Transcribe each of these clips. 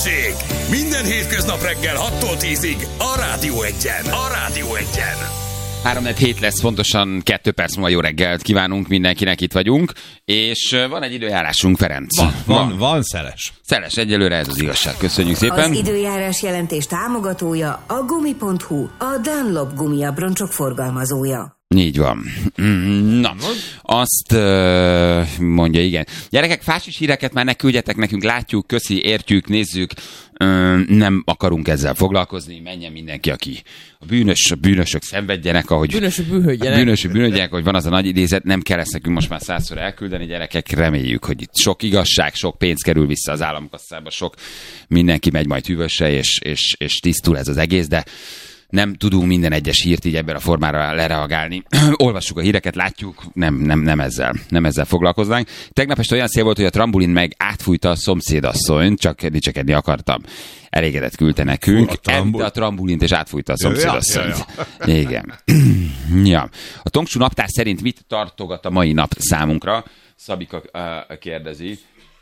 Balázsék! Minden hétköznap reggel 6-tól 10-ig a Rádió Egyen. A Rádió Egyen. 3-4 lesz, pontosan 2 perc múlva jó reggelt kívánunk mindenkinek, itt vagyunk, és van egy időjárásunk, Ferenc. Van szeles. Szeles, egyelőre ez az igazság. Köszönjük szépen. Az időjárás jelentés támogatója a Gumi.hu, a Dunlop gumiabroncsok forgalmazója. Így van. Na, azt mondja, igen. Gyerekek, fásis híreket már ne küldjetek nekünk, látjuk, köszi, értjük, nézzük, nem akarunk ezzel foglalkozni, menjen mindenki, aki a bűnösök szenvedjenek, ahogy... Bűnösök bűnhődjenek, hogy van az a nagy idézet, nem kell ezt nekünk most már 100-szor elküldeni, gyerekek, reméljük, hogy itt sok igazság, sok pénz kerül vissza az államkasszába, sok mindenki megy majd hűvösre, és tisztul ez az egész, de nem tudunk minden egyes hírt így ebben a formára lereagálni. Olvassuk a híreket, látjuk, nem ezzel foglalkoznánk. Tegnap este olyan szél volt, hogy a trambulin meg átfújta a szomszédasszonyt, csak dicsekedni akartam. Elégedett küldte nekünk. Elvitte a trambulint és átfújta a szomszédasszonyt. Ja. Igen. Ja. A Tongsú naptár szerint mit tartogat a mai nap számunkra? Szabika kérdezi.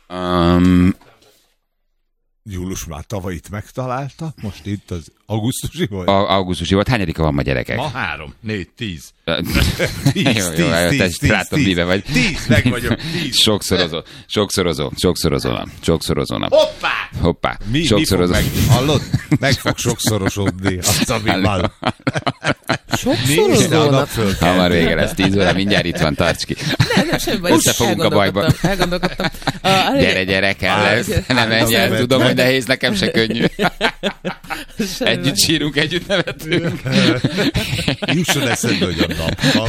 Július már tavaly itt megtalálta, most itt az augusztusi volt? Augusztusi volt. Hányadika van ma, gyerekek? Ma 3, 4, 10. 10, látom, mibe vagy. 10, meg vagyok, 10. Sokszorozóna. Hoppá. Mi fog hallod? Meg fog sokszorosodni a Szabimmal. Sokszorozóna? Hamar vége lesz, 10 óra, mindjárt itt van, tarts ki. Nem, semmi baj. Összefogunk a bajba. Elgondolkodtam. Gyere, kell lesz. Nem menj el, tudom, hogy nehéz, nekem se könnyű. Együtt sírunk, együtt nevetünk. Jusson eszedbe, hogy a nap.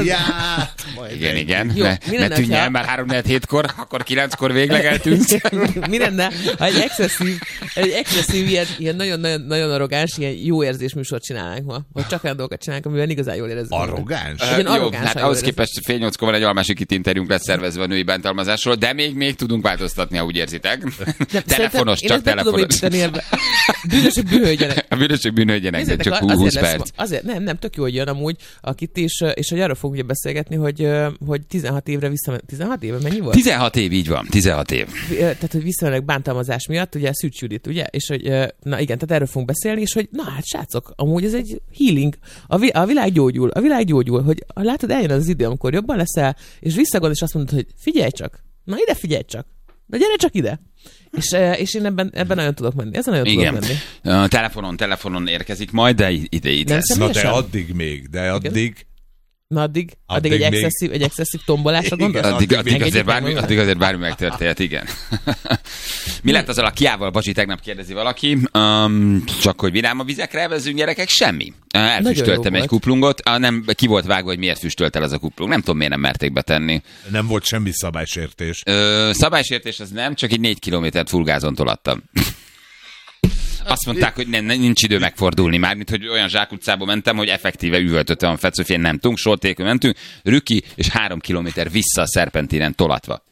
Igen. Ne tűnj el már 3-4-7-kor, akkor 9-kor végleg eltűnsz. Mi lenne, ha egy excesszív ilyen nagyon arrogáns, ilyen jó érzés műsort csinálnánk ma? Vagy csak olyan dolgokat csinálnánk, amivel igazán jól érezzük. Arrogáns? Jó, hát ahhoz képest fél 8-kor van egy almásik itt interjúnk lesz szervezve a női bántalmazásról, de még tudunk változtatni, ha úgy érzitek. Telefonos, csak telefonos. Bűnösök bűnhődjenek. A bűnösök bűnhődjenek, de csak 20 perc. Azért nem, tök jó, hogy jön amúgy, akit és hogy arról fogunk ugye beszélgetni, hogy 16 évre visszamennek. 16 éve mennyi volt? 16 év, így van, 16 év. Tehát, hogy visszamennek bántalmazás miatt, ugye Szűcs Judit, ugye? És hogy, na igen, tehát erről fogunk beszélni, és hogy na hát srácok, amúgy ez egy healing. A világ gyógyul, hogy látod, eljön az idő, amikor jobban leszel, és visszagondol, és azt mondod, hogy figyelj csak, na ide figyelj csak, na gyere csak ide. És én ebben nagyon tudok menni. Ezen nagyon tudok menni. Telefonon érkezik majd, de ide lesz. Na de addig még, addig egy excesszív tombolásra gondolsz? Addig azért bármi megtörtént, igen. Mi lett azzal a Kiával, Bazsi, tegnap kérdezi valaki. Csak hogy vidám a vizekre elvezzünk, gyerekek, semmi. Elfüstöltem egy kuplungot, nem ki volt vágva, hogy miért füstölt el az a kuplung. Nem tudom, miért nem merték betenni. Nem volt semmi szabálysértés. Szabálysértés az nem, csak egy 4 kilométert fullgázon tolattam. Azt mondták, hogy nincs idő megfordulni már, mint hogy olyan zsákutcába mentem, hogy effektíve üvöltöttem a Fetsz, hogy nem tudunk, sortékül mentünk, Rüki, és 3 kilométer vissza a szerpentinen tolatva.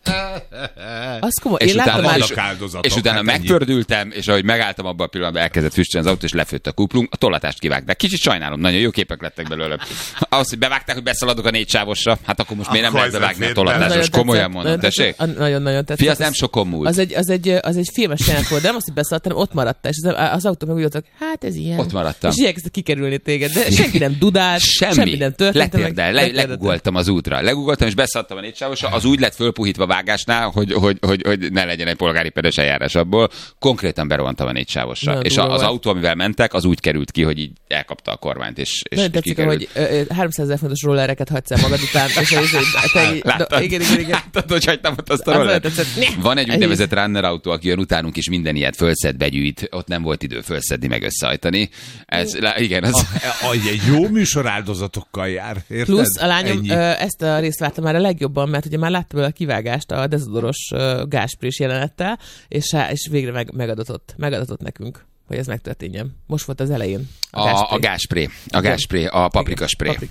És utána megpördültem, és ahogy megálltam abban a pillanatban, elkezdett füstölni az autó, és lefőtt a kuplung, a tolatást kivágták. Kicsit sajnálom, nagyon jó képek lettek belőle. Ahhoz, hogy bevágták, hogy beszaladok a 4 sávosra, hát akkor most miért nem lehet bevágni a tolatást, most komolyan mondom, tessék? Nagyon tetszett. Fia, az nem sokon múlt. Az egy filmes jelenet volt, de nem azt, hogy beszaladt, ott maradt, és az autó meg úgy voltak, hát ez ilyen. Ott maradtam. És igyekeztek kikerülni téged, de senki nem dudált, semmi nem történt. Legugoltam az útra. Legugoltam, és beszaladtam a 4 sávosra, az úgy lett fölpuhítva vágásnál, hogy ne legyen egy polgári peres eljárás abból. Konkrétan berohantam a 4 sávosra. És az autó, amivel mentek, az úgy került ki, hogy így elkapta a kormányt, és tetszik, hogy 300 000 fontos rollereket hagysz el magad után, és Láttad, hogy hagytam ott azt a rollert? Van egy úgynevezett runner autó, aki jön utánunk, is minden ilyet fölszed, begyűjt. Ott nem volt idő fölszedni, meg összehajtani. Igen, az... Egy jó műsor áldozatokkal jár, érted? Plusz a lányom ezt a részt vártam már a legjobban, mert ugye már láttam a kivágást a dezodoros gázsprés jelenettel, és végre megadatott nekünk, hogy ez megtörténjen. Most volt az elején. A gázspré, a paprikaspré.